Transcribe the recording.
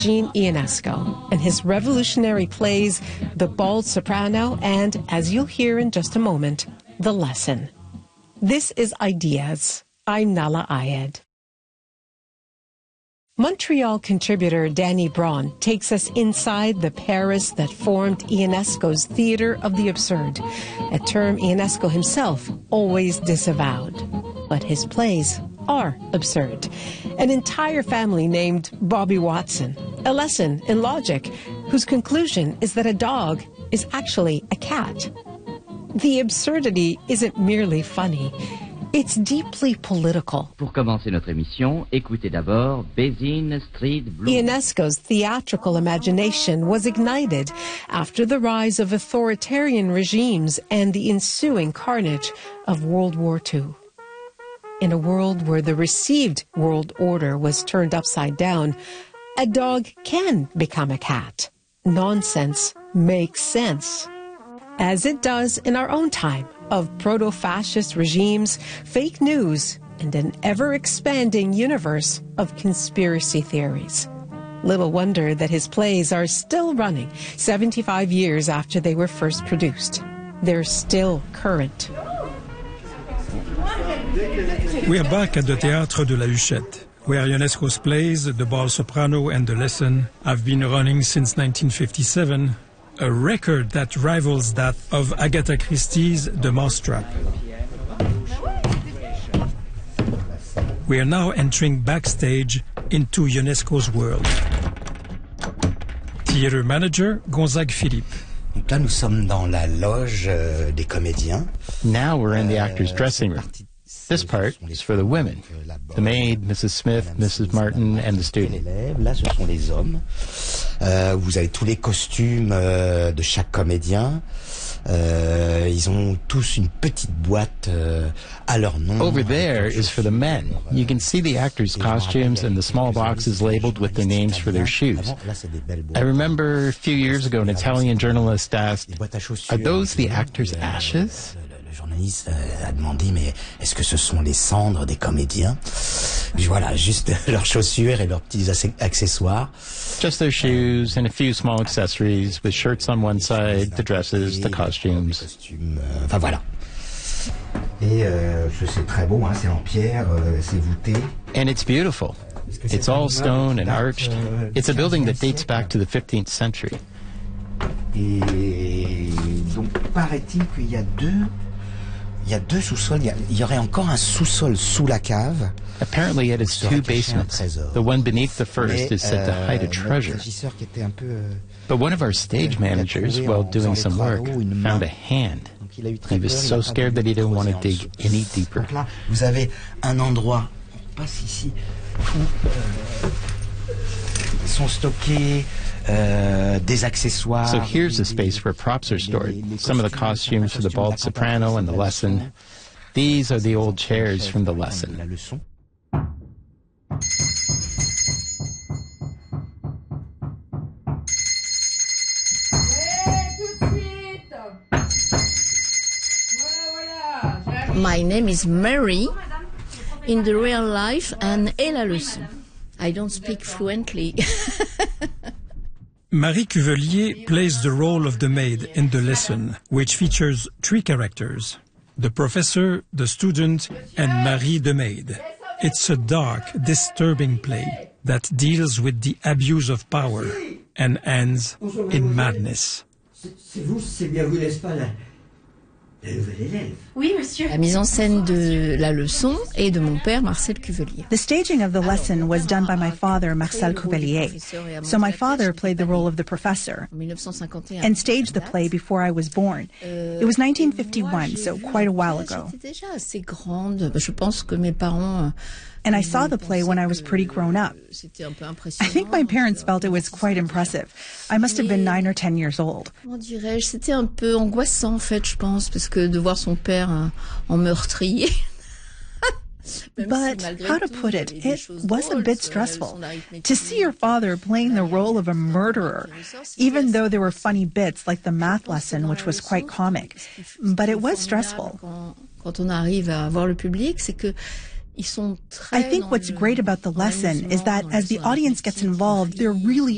Eugene Ionesco and his revolutionary plays The Bald Soprano and, as you'll hear in just a moment, The Lesson. This is Ideas. I'm Nahlah Ayed. Montreal contributor Danny Braun takes us inside the Paris that formed Ionesco's Theatre of the Absurd, a term Ionesco himself always disavowed. But his plays are absurd. An entire family named Bobby Watson, a lesson in logic, whose conclusion is that a dog is actually a cat. The absurdity isn't merely funny. It's deeply political. Pour commencer notre émission, écoutez d'abord Bézine Street Blues. Ionesco's theatrical imagination was ignited after the rise of authoritarian regimes and the ensuing carnage of World War II. In a world where the received world order was turned upside down, a dog can become a cat. Nonsense makes sense. As it does in our own time of proto-fascist regimes, fake news, and an ever-expanding universe of conspiracy theories. Little wonder that his plays are still running 75 years after they were first produced. They're still current. We are back at the Théâtre de la Huchette, where Ionesco's plays, The Bald Soprano and The Lesson, have been running since 1957, a record that rivals that of Agatha Christie's The Mousetrap. We are now entering backstage into Ionesco's world. Theater manager Gonzague Philippe. Donc là, nous sommes dans la loge des comédiens. Now we're in the actors' dressing room. This part is for the women, the maid, Mrs. Smith, Mrs. Martin, and the student. Là, ce sont les hommes. Vous avez tous les costumes de chaque comédien. Ils ont tous une petite boîte à leur nom. Over there is for the men. You can see the actors' costumes and the small boxes labeled with their names for their shoes. I remember a few years ago an Italian journalist asked, "Are those the actors' ashes?" Le journaliste a demandé, mais est-ce que ce sont les cendres des comédiens? Puis voilà, juste leurs chaussures et leurs petits accessoires. Just their shoes and a few small accessories with shirts on one side, the dresses, the costumes. Enfin voilà. Et c'est très beau, hein, c'est en pierre, c'est voûté. And it's beautiful. It's all stone and arched. It's a building that dates back to the 15th century. Et donc paraît-il qu'il y a deux sous-sols. Il y aurait encore un sous-sol sous la cave. Apparently it has two basements. The one beneath the first is said to hide a treasure. But one of our stage managers, while doing some work, found a hand. He was so scared that he didn't want to dig any deeper. Donc là, vous avez un endroit, on passe ici, où sont stockés des accessoires. So here's a space where props are stored. Some of the costumes for The Bald Soprano and The Lesson. These are the old chairs from The Lesson. My name is Mary in the real life and et la leçon. I don't speak fluently. Marie Cuvelier plays the role of the maid in The Lesson, which features three characters: the professor, the student, and Marie the maid. It's a dark, disturbing play that deals with the abuse of power and ends in madness. C'est vous, c'est bien vous, n'est-ce pas, la nouvelle élève? Oui, monsieur. La mise en scène de La Leçon et de mon père, Marcel Cuvelier. The staging of The Lesson was done by my father, Marcel Cuvelier. So my father played the role of the professor and staged the play before I was born. It was 1951, so quite a while ago. Je pense que mes parents And I saw the play when I was pretty grown up. I think my parents felt it was quite impressive. I must have been 9 or 10 years old. Comment dirais-je, c'était un peu angoissant en fait, je pense, parce que de voir son père en meurtrier. But how to put it, it was a bit stressful. To see your father playing the role of a murderer, even though there were funny bits like the math lesson, which was quite comic. But it was stressful. Quand on arrive à voir le public, c'est que I think what's great about The Lesson is that as the audience gets involved, they're really